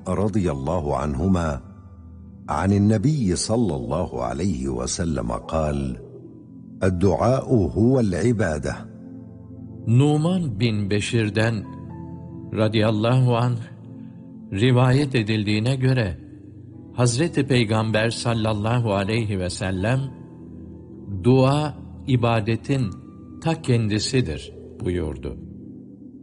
رضي الله عنهما عن النبي صلى الله عليه وسلم قال: الدعاء هو العبادة. Numan bin Beşir'den radıyallahu anh rivayet edildiğine göre Hazreti Peygamber sallallahu aleyhi ve sellem dua ibadetin ta kendisidir buyurdu.